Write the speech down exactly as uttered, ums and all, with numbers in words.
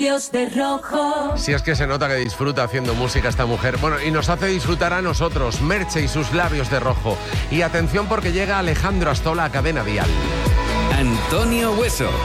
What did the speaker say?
Dios de rojo. Si es que se nota que disfruta haciendo música esta mujer. Bueno, y nos hace disfrutar a nosotros, Merche y sus labios de rojo. Y atención porque llega Alejandro Astola a Cadena Dial. Antonio Hueso.